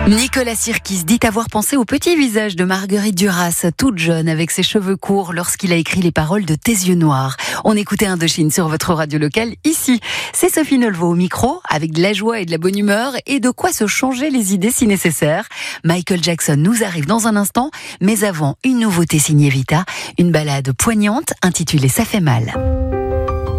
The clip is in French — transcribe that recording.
Nicolas Sirkis dit avoir pensé au petit visage de Marguerite Duras, toute jeune avec ses cheveux courts lorsqu'il a écrit les paroles de Tes yeux noirs. On écoutait Indochine sur votre radio locale ici. C'est Sophie Nolvo au micro, avec de la joie et de la bonne humeur et de quoi se changer les idées si nécessaire. Michael Jackson nous arrive dans un instant, mais avant, une nouveauté signée Vita, une ballade poignante intitulée Ça fait mal.